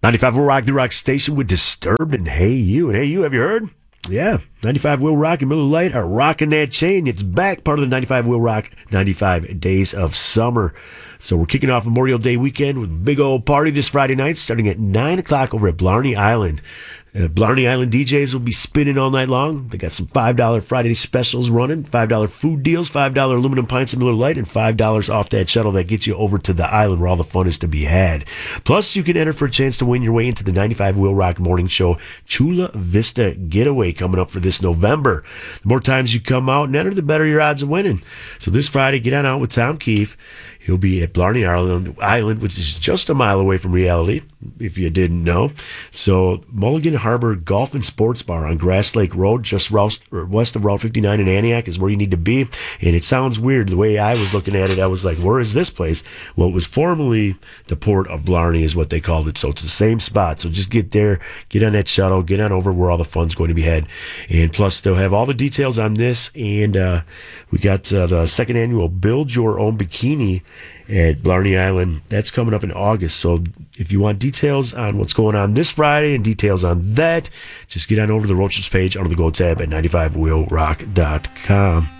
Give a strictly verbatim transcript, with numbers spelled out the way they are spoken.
ninety-five Will Rock, the rock station with Disturbed and Hey You. And Hey You, have you heard? Yeah, ninety-five Will Rock and Miller Lite are rocking that chain. It's back, part of the ninety-five Will Rock ninety-five Days of Summer. So we're kicking off Memorial Day weekend with a big old party this Friday night, starting at nine o'clock over at Blarney Island. Uh, Blarney Island D Js will be spinning all night long. They got some five dollars Friday specials running, five dollars food deals, five dollars aluminum pints of Miller Lite, and five dollars off that shuttle that gets you over to the island where all the fun is to be had. Plus, you can enter for a chance to win your way into the ninety-five Will Rock Morning Show Chula Vista Getaway coming up for this November. The more times you come out and enter, the better your odds of winning. So this Friday, get on out with Tom Keefe. He'll be at Blarney Island, Island, which is just a mile away from reality, if you didn't know. So Mulligan Harbor Golf and Sports Bar on Grass Lake Road, just west of Route fifty-nine in Antioch, is where you need to be. And it sounds weird. The way I was looking at it, I was like, where is this place? Well, it was formerly the Port of Blarney is what they called it. So it's the same spot. So just get there, get on that shuttle, get on over where all the fun's going to be had. And plus, they'll have all the details on this. And uh, we got uh, the second annual Build Your Own Bikini at Blarney Island. That's coming up in August. So if you want details on what's going on this Friday and details on that, just get on over to the Roach's page under the Go tab at ninety-five will rock dot com.